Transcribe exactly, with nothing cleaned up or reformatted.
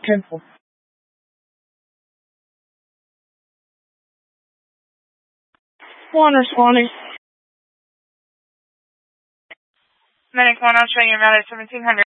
ten four. One responding. Medic one, I'll show you about it, seventeen hundred.